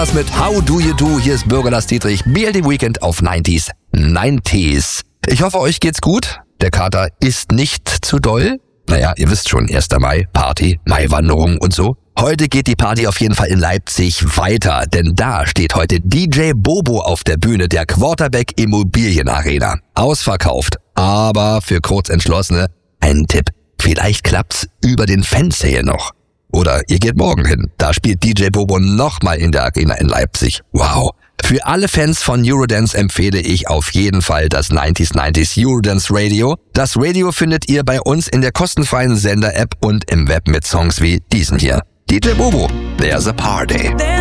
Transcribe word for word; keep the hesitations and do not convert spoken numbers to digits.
Was mit How Do You Do? Hier ist Bürgerlass Dietrich, B L D Weekend auf neunziger. neunziger. Ich hoffe, euch geht's gut. Der Kater ist nicht zu doll. Naja, ihr wisst schon, erster Mai, Party, Maiwanderung und so. Heute geht die Party auf jeden Fall in Leipzig weiter, denn da steht heute D J Bobo auf der Bühne der Quarterback Immobilienarena. Ausverkauft, aber für Kurzentschlossene ein Tipp. Vielleicht klappt's über den Fansale noch. Oder ihr geht morgen hin. Da spielt D J Bobo nochmal in der Arena in Leipzig. Wow. Für alle Fans von Eurodance empfehle ich auf jeden Fall das neunzig neunzig Eurodance Radio. Das Radio findet ihr bei uns in der kostenfreien Sender-App und im Web mit Songs wie diesen hier. D J Bobo, there's a party.